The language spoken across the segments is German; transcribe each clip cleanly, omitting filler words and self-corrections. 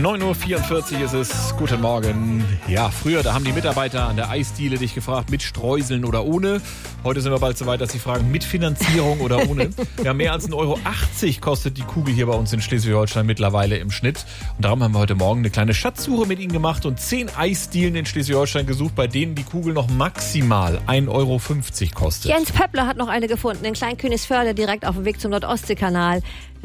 9.44 Uhr ist es. Guten Morgen. Ja, früher, da haben die Mitarbeiter an der Eisdiele dich gefragt, mit Streuseln oder ohne. Heute sind wir bald so weit, dass sie fragen, mit Finanzierung oder ohne. Ja, mehr als 1,80 Euro kostet die Kugel hier bei uns in Schleswig-Holstein mittlerweile im Schnitt. Und darum haben wir heute Morgen eine kleine Schatzsuche mit Ihnen gemacht und 10 Eisdielen in Schleswig-Holstein gesucht, bei denen die Kugel noch maximal 1,50 Euro kostet. Jens Pöppler hat noch eine gefunden in Kleinkönigsförde, direkt auf dem Weg zum Nordostseekanal.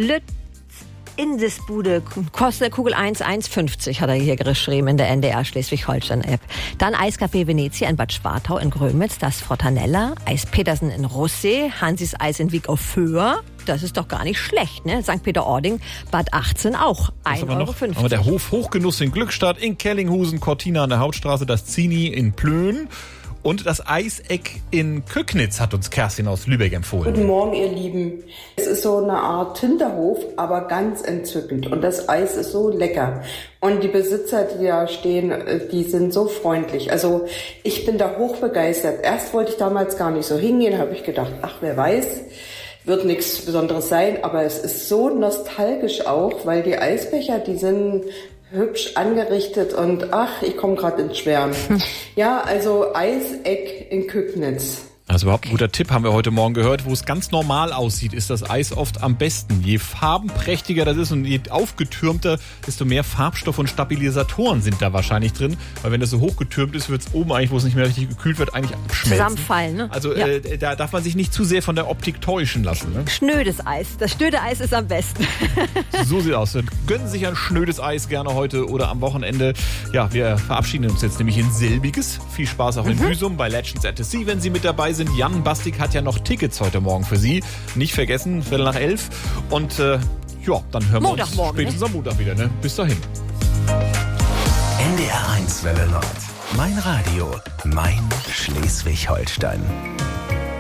Indisbude kostet der Kugel 1,50, hat er hier geschrieben in der NDR Schleswig-Holstein-App. Dann Eiscafé Venezia in Bad Schwartau in Grömitz, das Frottanella, Eis Petersen in Russee, Hansis Eis in Wieg auf Föhr. Das ist doch gar nicht schlecht, ne? St. Peter-Ording, Bad 18 auch, 1,50 Euro. Aber der Hof Hochgenuss in Glückstadt, in Kellinghusen, Cortina an der Hauptstraße, das Zini in Plön. Und das Eiseck in Köcknitz hat uns Kerstin aus Lübeck empfohlen. Guten Morgen, ihr Lieben. Es ist so eine Art Hinterhof, aber ganz entzückend. Und das Eis ist so lecker. Und die Besitzer, die da stehen, die sind so freundlich. Also ich bin da hochbegeistert. Erst wollte ich damals gar nicht so hingehen, habe ich gedacht, ach, wer weiß, wird nichts Besonderes sein. Aber es ist so nostalgisch auch, weil die Eisbecher, die sind hübsch angerichtet und ach, ich komme gerade ins Schwärmen. Ja, also Eiseck in Köcknitz. Also überhaupt ein guter Tipp, haben wir heute Morgen gehört. Wo es ganz normal aussieht, ist das Eis oft am besten. Je farbenprächtiger das ist und je aufgetürmter, desto mehr Farbstoff und Stabilisatoren sind da wahrscheinlich drin. Weil wenn das so hochgetürmt ist, wird es oben eigentlich, wo es nicht mehr richtig gekühlt wird, eigentlich abschmelzen. Zusammenfallen, ne? Also ja. Da darf man sich nicht zu sehr von der Optik täuschen lassen. Ne? Schnödes Eis. Das schnöde Eis ist am besten. So sieht es aus. Gönnen sich ein schnödes Eis gerne heute oder am Wochenende. Ja, wir verabschieden uns jetzt nämlich in Selbiges. Viel Spaß auch in Büsum bei Legends at the Sea, wenn Sie mit dabei sind. Jan Bastik hat ja noch Tickets heute Morgen für Sie. Nicht vergessen, 11:15. Und ja, dann hören wir uns spätestens am Montag wieder. Ne? Bis dahin. NDR 1 Welle Nord. Mein Radio. Mein Schleswig-Holstein.